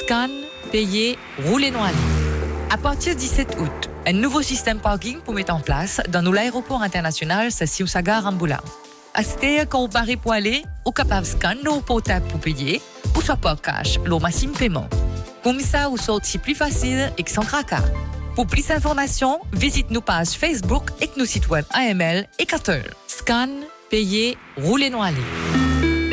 Scan, payer, rouler non aller. À partir du 17 août, un nouveau système parking pour mettre en place dans l'aéroport international Sassiou-Sagar Amboula. C'est-à-dire quand vous parlez pour aller, vous êtes capable de scanner nos portables pour payer, ou soit par cash, le maximum paiement. Comme ça, vous sortez plus facile et sans tracas. Pour plus d'informations, visite nos pages Facebook et nos sites web AML et Cater. Scan, payer, rouler non aller.